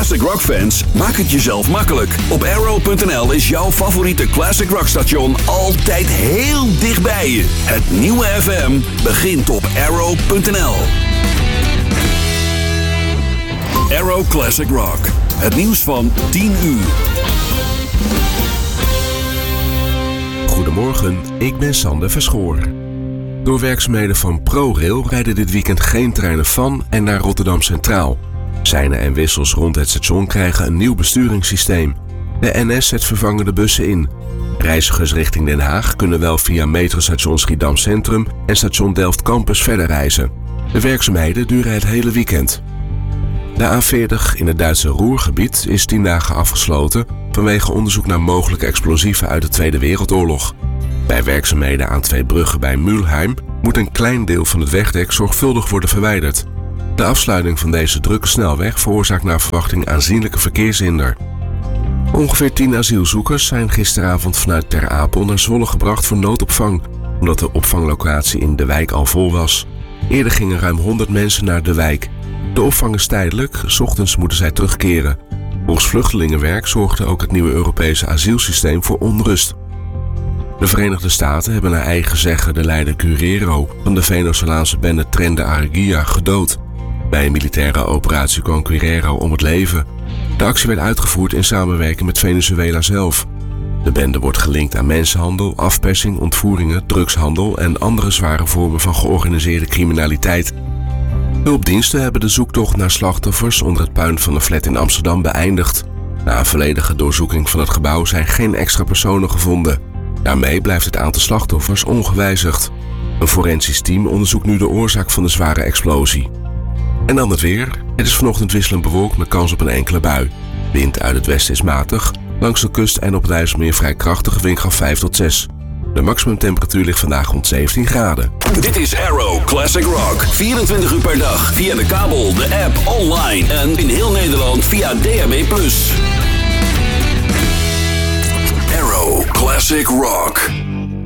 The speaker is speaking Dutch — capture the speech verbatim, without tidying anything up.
classic rock fans, maak het jezelf makkelijk. Op arrow punt n l is jouw favoriete classic rock station altijd heel dichtbij je. Het nieuwe F M begint op arrow punt n l. Arrow Classic Rock. Het nieuws van tien uur. Goedemorgen, ik ben Sander Verschoor. Door werkzaamheden van ProRail rijden dit weekend geen treinen van en naar Rotterdam Centraal. Seinen en wissels rond het station krijgen een nieuw besturingssysteem. De N S zet vervangende bussen in. Reizigers richting Den Haag kunnen wel via metrostation Schiedam Centrum en station Delft Campus verder reizen. De werkzaamheden duren het hele weekend. De A veertig in het Duitse Ruhrgebied is tien dagen afgesloten vanwege onderzoek naar mogelijke explosieven uit de Tweede Wereldoorlog. Bij werkzaamheden aan twee bruggen bij Mülheim moet een klein deel van het wegdek zorgvuldig worden verwijderd. De afsluiting van deze drukke snelweg veroorzaakt naar verwachting aanzienlijke verkeershinder. Ongeveer tien asielzoekers zijn gisteravond vanuit Ter Apel naar Zwolle gebracht voor noodopvang, omdat de opvanglocatie in De Wijk al vol was. Eerder gingen ruim honderd mensen naar De Wijk. De opvang is tijdelijk, 's ochtends moeten zij terugkeren. Volgens Vluchtelingenwerk zorgde ook het nieuwe Europese asielsysteem voor onrust. De Verenigde Staten hebben naar eigen zeggen de leider Guerrero van de Venezolaanse bende Tren de Aragua gedood. Bij een militaire operatie kwam Guerrero om het leven. De actie werd uitgevoerd in samenwerking met Venezuela zelf. De bende wordt gelinkt aan mensenhandel, afpersing, ontvoeringen, drugshandel en andere zware vormen van georganiseerde criminaliteit. Hulpdiensten hebben de zoektocht naar slachtoffers onder het puin van de flat in Amsterdam beëindigd. Na een volledige doorzoeking van het gebouw zijn geen extra personen gevonden. Daarmee blijft het aantal slachtoffers ongewijzigd. Een forensisch team onderzoekt nu de oorzaak van de zware explosie. En dan het weer. Het is vanochtend wisselend bewolkt met kans op een enkele bui. Wind uit het westen is matig. Langs de kust en op het IJsselmeer vrij krachtige windkracht vijf tot zes. De maximumtemperatuur ligt vandaag rond zeventien graden. Dit is Arrow Classic Rock. vierentwintig uur per dag via de kabel, de app, online en in heel Nederland via D A B plus. Arrow Classic Rock.